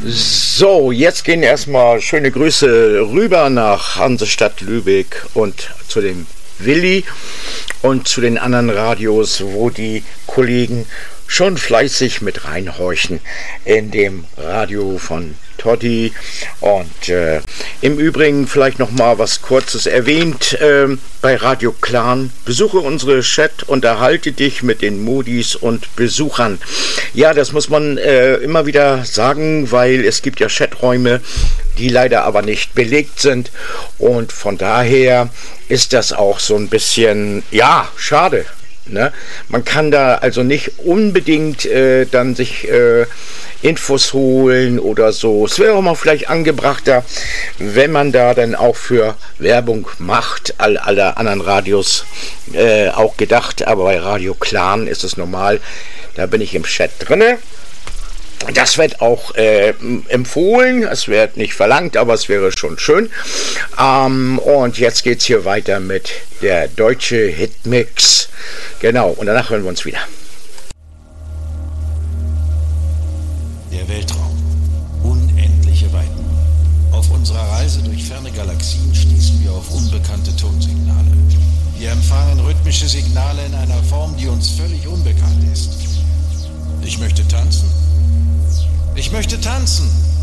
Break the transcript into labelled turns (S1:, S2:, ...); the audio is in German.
S1: So, jetzt gehen erstmal schöne Grüße rüber nach Hansestadt Lübeck und zu dem Willi und zu den anderen Radios, wo die Kollegen schon fleißig mit reinhorchen in dem Radio von Totti. Und im Übrigen vielleicht noch mal was Kurzes erwähnt bei Radio Clan. Besuche unsere Chat, unterhalte dich mit den Modis und Besuchern. Ja, das muss man immer wieder sagen, weil es gibt ja Chaträume, die leider aber nicht belegt sind. Und von daher ist das auch so ein bisschen, ja, schade. Ne? Man kann da also nicht unbedingt dann sich Infos holen oder so. Es wäre auch mal vielleicht angebrachter, wenn man da dann auch für Werbung macht, alle anderen Radios auch gedacht, aber bei Radio Clan ist es normal, da bin ich im Chat drinne. Das wird auch empfohlen, es wird nicht verlangt, aber es wäre schon schön. Und jetzt geht es hier weiter mit der deutsche Hitmix. Genau, und danach hören wir uns wieder.
S2: Der Weltraum. Unendliche Weiten. Auf unserer Reise durch ferne Galaxien stießen wir auf unbekannte Tonsignale. Wir empfangen rhythmische Signale in einer Form, die uns völlig unbekannt ist. Ich möchte tanzen. Ich möchte tanzen.